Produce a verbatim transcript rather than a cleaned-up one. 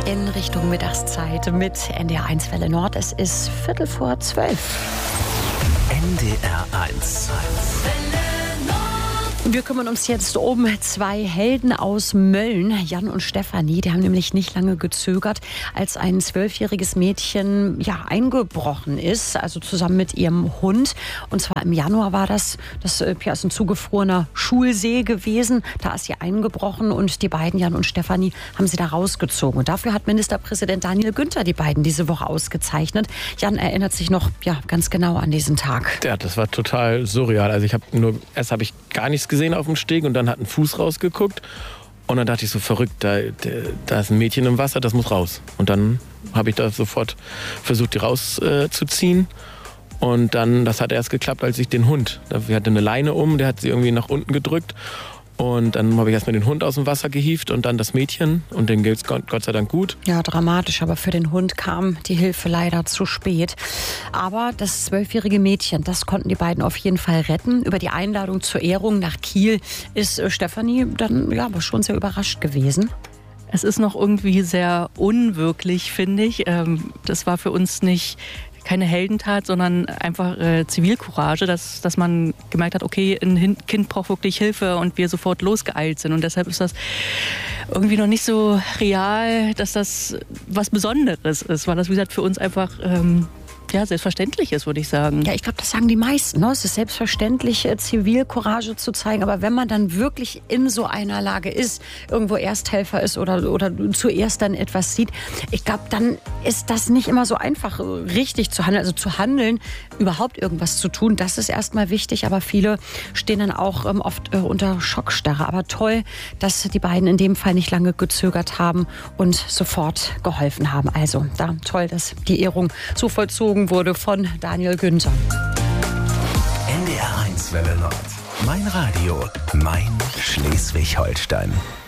in Richtung Mittagszeit mit N D R eins Welle Nord. Es ist Viertel vor zwölf. N D R eins. Wir kümmern uns jetzt um zwei Helden aus Mölln, Jan und Stefanie. Die haben nämlich nicht lange gezögert, als ein zwölfjähriges Mädchen ja, eingebrochen ist, also zusammen mit ihrem Hund. Und zwar im Januar war das. Das ja, ist ein zugefrorener Schulsee gewesen. Da ist sie eingebrochen und die beiden, Jan und Stefanie, haben sie da rausgezogen. Und dafür hat Ministerpräsident Daniel Günther die beiden diese Woche ausgezeichnet. Jan erinnert sich noch ja, ganz genau an diesen Tag. Ja, das war total surreal. Also ich habe nur, erst habe ich gar nichts gesehen auf dem Steg und dann hat ein Fuß rausgeguckt und dann dachte ich so, verrückt, da, da ist ein Mädchen im Wasser, das muss raus. Und dann habe ich da sofort versucht, die rauszuziehen. Äh, und dann, das hat erst geklappt, als ich den Hund, wir hatten eine Leine um, der hat sie irgendwie nach unten gedrückt. Und dann habe ich erstmal den Hund aus dem Wasser gehievt und dann das Mädchen. Und denen geht es Gott, Gott sei Dank gut. Ja, dramatisch, aber für den Hund kam die Hilfe leider zu spät. Aber das zwölfjährige Mädchen, das konnten die beiden auf jeden Fall retten. Über die Einladung zur Ehrung nach Kiel ist Stefanie dann ja, aber schon sehr überrascht gewesen. Es ist noch irgendwie sehr unwirklich, finde ich. Das war für uns nicht keine Heldentat, sondern einfach äh, Zivilcourage, dass, dass man gemerkt hat, okay, ein Kind braucht wirklich Hilfe und wir sofort losgeeilt sind. Und deshalb ist das irgendwie noch nicht so real, dass das was Besonderes ist, weil das, wie gesagt, für uns einfach ähm, ja, selbstverständlich ist, würde ich sagen. Ja, ich glaube, das sagen die meisten. Ne? Es ist selbstverständlich, Zivilcourage zu zeigen. Aber wenn man dann wirklich in so einer Lage ist, irgendwo Ersthelfer ist oder, oder zuerst dann etwas sieht, ich glaube, dann ist das nicht immer so einfach, richtig zu handeln. Also zu handeln, überhaupt irgendwas zu tun, das ist erstmal wichtig. Aber viele stehen dann auch ähm, oft äh, unter Schockstarre. Aber toll, dass die beiden in dem Fall nicht lange gezögert haben und sofort geholfen haben. Also da toll, dass die Ehrung so vollzogen wurde von Daniel Günther. N D R eins Welle Nord. Mein Radio, mein Schleswig-Holstein.